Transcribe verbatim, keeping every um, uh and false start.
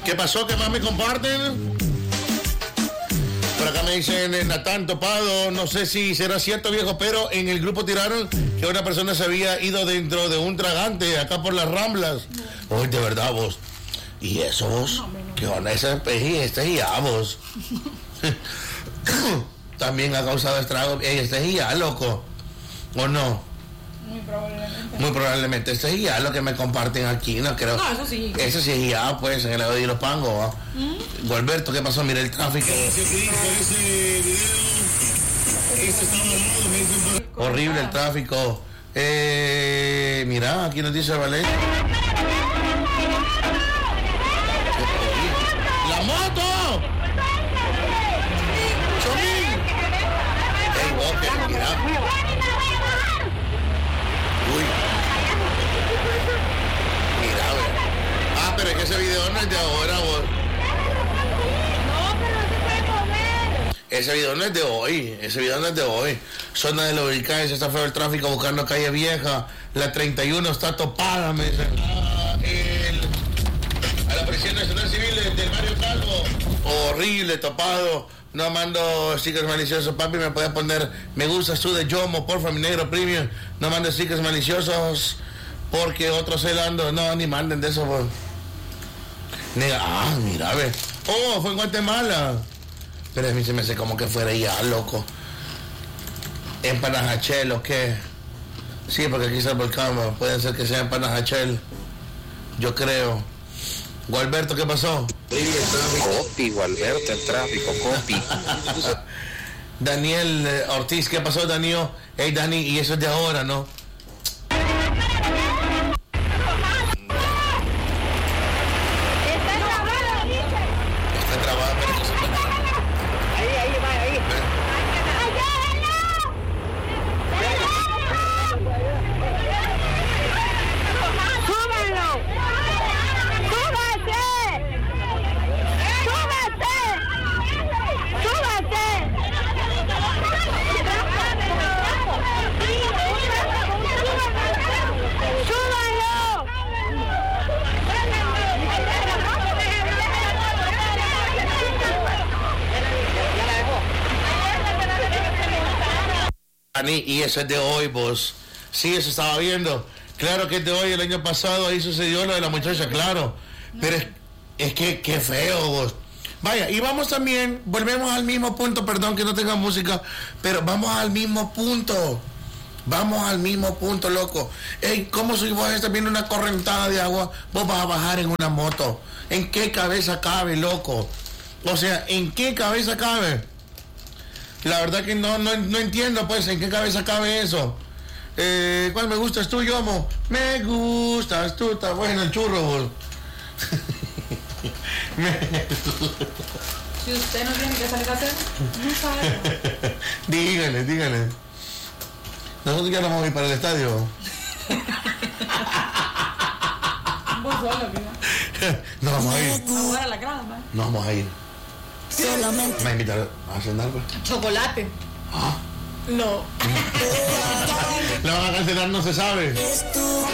¿Qué pasó? ¿Qué más me comparten? Por acá me dicen, Natán Topado, no sé si será cierto, viejo, pero en el grupo tiraron que una persona se había ido dentro de un tragante acá por las Ramblas. Uy, de verdad, vos. ¿Y eso, vos? ¿Qué onda ese peji? Este ya, vos. También ha causado estrago. Ey, este es ya, loco. ¿O no? Muy probablemente. Muy probablemente. Este es ya lo que me comparten aquí, no creo. No, eso sí. Eso sí es ya, pues, en el lado de los pangos. ¿Mm? Gualberto, ¿qué pasó? Mira el tráfico. Horrible el tráfico. Eh, mira, aquí nos dice Valet. ¡La moto! ¡Chomín! ¡Ey, Walker, mira! Uy. Mira, a ver. Ah, pero es que ese video no es de ahora, vos. No, pero no se puede mover. Ese video no es de hoy, ese video no es de hoy. Zona de Lubricantes, está feo el tráfico buscando calle vieja. La treinta y uno está topada, me dicen. Ah, el, a la Policía Nacional Civil del barrio Calvo. Horrible, topado. No mando stickers maliciosos, papi. Me puedes poner me gusta tú de Yomo, porfa, mi negro premium. No mando stickers maliciosos porque otros celando. No, ni manden de eso, pues. Nega, ah, mira, a ver. Oh, fue en Guatemala. Pero a mí se me hace como que fuera ya, loco. En Panajachel, ¿o qué? Sí, porque aquí está el volcán, puede ser que sea en Panajachel. Yo creo. Gualberto, ¿qué pasó? Copi, Gualberto, el tráfico, copi. Daniel eh, Ortiz, ¿qué pasó, Daniel? Hey, Dani, y eso es de ahora, ¿no? Y eso es de hoy, vos. Sí, eso estaba viendo. Claro que es de hoy, el año pasado ahí sucedió lo de la muchacha, claro. Pero es, es que, qué feo, vos. Vaya, y vamos también, volvemos al mismo punto, perdón que no tenga música, pero vamos al mismo punto. Vamos al mismo punto, loco. Ey, ¿cómo si vos estás viendo una correntada de agua, vos vas a bajar en una moto? ¿En qué cabeza cabe, loco? O sea, ¿en qué cabeza cabe? La verdad que no, no, no entiendo, pues, en qué cabeza cabe eso. Eh, ¿Cuál me gustas tú, Yomo? Me gustas tú, está bueno el churro, bol. Si usted no tiene que salir a hacer, no sabe. Dígale, dígale. Nosotros ya nos vamos a ir para el estadio. Vos solo, mira. No vamos a ir. Ahora la grada, ¿no? No vamos a ir. Solamente. ¿Me va a invitar a cenar, pues? Chocolate. ¿Ah? No. ¿La van a cancelar? No se sabe.